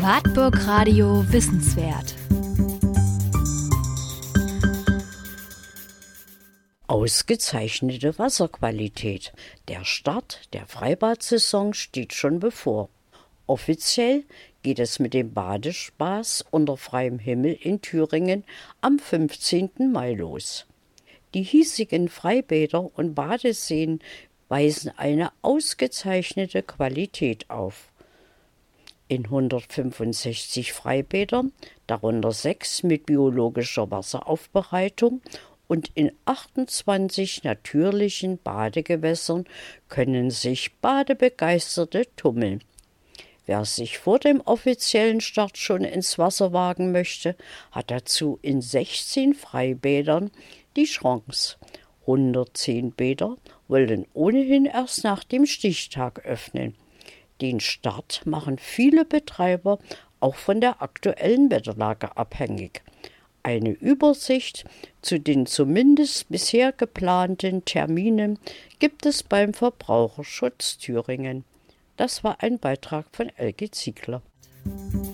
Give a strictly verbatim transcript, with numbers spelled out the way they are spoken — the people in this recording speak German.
Wartburg Radio Wissenswert. Ausgezeichnete Wasserqualität. Der Start der Freibad-Saison steht schon bevor. Offiziell geht es mit dem Badespaß unter freiem Himmel in Thüringen am fünfzehnten Mai los. Die hiesigen Freibäder und Badeseen weisen eine ausgezeichnete Qualität auf. In hundertfünfundsechzig Freibädern, darunter sechs mit biologischer Wasseraufbereitung, und in achtundzwanzig natürlichen Badegewässern können sich Badebegeisterte tummeln. Wer sich vor dem offiziellen Start schon ins Wasser wagen möchte, hat dazu in sechzehn Freibädern die Chance. hundertzehn Bäder wollen ohnehin erst nach dem Stichtag öffnen. Den Start machen viele Betreiber auch von der aktuellen Wetterlage abhängig. Eine Übersicht zu den zumindest bisher geplanten Terminen gibt es beim Verbraucherschutz Thüringen. Das war ein Beitrag von Elke Ziegler.